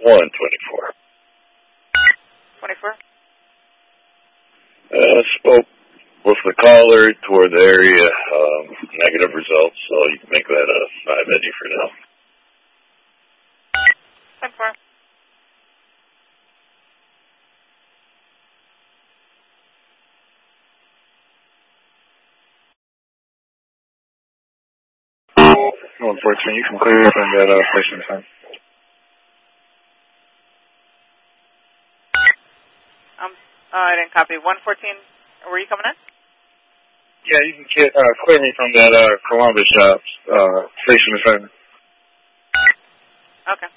124. 24. Spoke with the caller toward the area. Negative results, so you can make that a 5 Eddie for now. 10-4. You can clear from that station time. I didn't copy. 114. Were you coming in? Yeah, you can clear me from that Columbus shop station assignment. Okay.